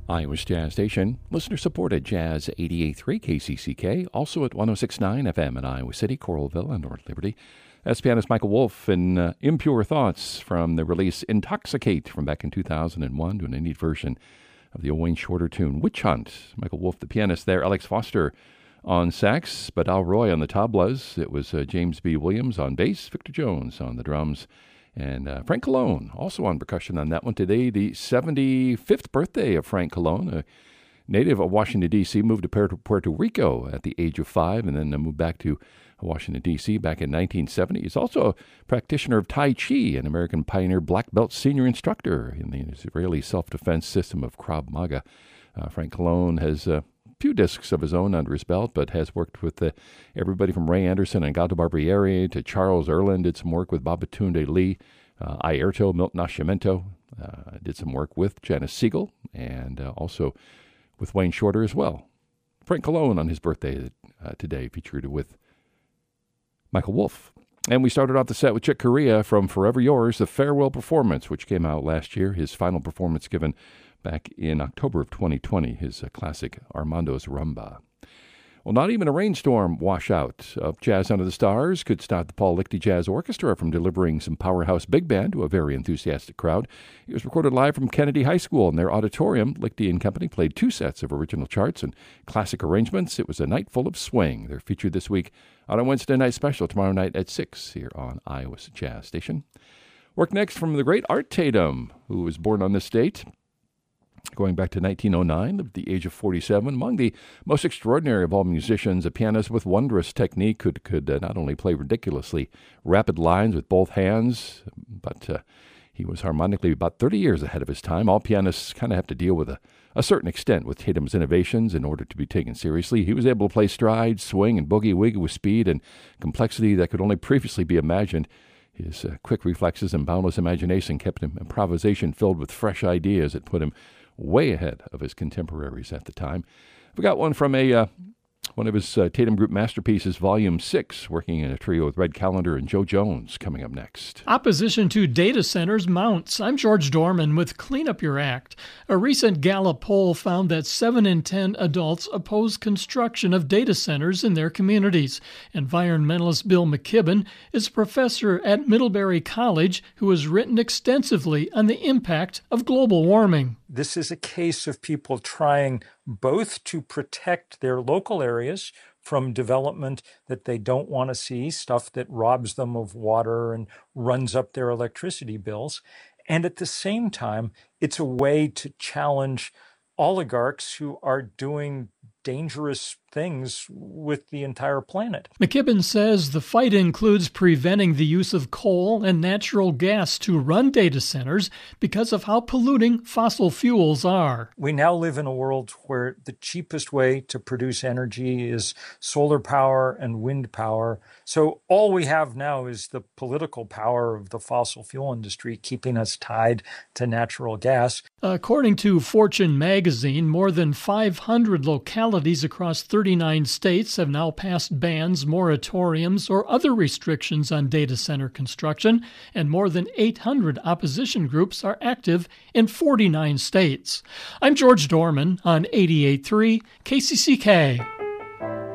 Iowa's Jazz Station, listener-supported Jazz 88.3 KCCK, also at 106.9 FM in Iowa City, Coralville, and North Liberty. That's pianist Michael Wolff in Impure Thoughts from the release Intoxicate from back in 2001, doing a neat version of the old Wayne Shorter tune, Witch Hunt. Michael Wolff, the pianist there, Alex Foster on sax, Badal Roy on the tablas. It was James B. Williams on bass, Victor Jones on the drums, and Frank Colon, also on percussion on that one. Today, the 75th birthday of Frank Colon, a native of Washington, D.C., moved to Puerto Rico at the age of 5, and then moved back to Washington, D.C. back in 1970. He's also a practitioner of Tai Chi, an American pioneer black belt senior instructor in the Israeli self-defense system of Krav Maga. Frank Colon has a few discs of his own under his belt, but has worked with everybody from Ray Anderson and Gato Barbieri to Charles Erlin, did some work with Babatunde Lee, Airto, Milt Nascimento, did some work with Janice Siegel, and also with Wayne Shorter as well. Frank Colon on his birthday today featured with Michael Wolff. And we started off the set with Chick Corea from Forever Yours, the farewell performance, which came out last year, his final performance given back in October of 2020, his classic Armando's Rumba. Well, not even a rainstorm washout of Jazz Under the Stars could stop the Paul Lichty Jazz Orchestra from delivering some powerhouse big band to a very enthusiastic crowd. It was recorded live from Kennedy High School in their auditorium. Lichty and company played 2 sets of original charts and classic arrangements. It was a night full of swing. They're featured this week on a Wednesday night special tomorrow night at 6 here on Iowa's Jazz Station. Work next from the great Art Tatum, who was born on this date, going back to 1909, at the age of 47, among the most extraordinary of all musicians, a pianist with wondrous technique, could not only play ridiculously rapid lines with both hands, but he was harmonically about 30 years ahead of his time. All pianists kind of have to deal with a certain extent with Tatum's innovations in order to be taken seriously. He was able to play stride, swing, and boogie-woogie with speed and complexity that could only previously be imagined. His quick reflexes and boundless imagination kept him improvisation filled with fresh ideas that put him way ahead of his contemporaries at the time. We got one from one of his Tatum Group masterpieces, Volume 6, working in a trio with Red Callender and Joe Jones, coming up next. Opposition to data centers mounts. I'm George Dorman with Clean Up Your Act. A recent Gallup poll found that 7 in 10 adults oppose construction of data centers in their communities. Environmentalist Bill McKibben is a professor at Middlebury College who has written extensively on the impact of global warming. This is a case of people trying both to protect their local areas from development that they don't want to see, stuff that robs them of water and runs up their electricity bills. And at the same time, it's a way to challenge oligarchs who are doing dangerous things with the entire planet. McKibben says the fight includes preventing the use of coal and natural gas to run data centers because of how polluting fossil fuels are. We now live in a world where the cheapest way to produce energy is solar power and wind power. So all we have now is the political power of the fossil fuel industry keeping us tied to natural gas. According to Fortune magazine, more than 500 localities across 39 states have now passed bans, moratoriums, or other restrictions on data center construction, and more than 800 opposition groups are active in 49 states. I'm George Dorman on 88.3 KCCK.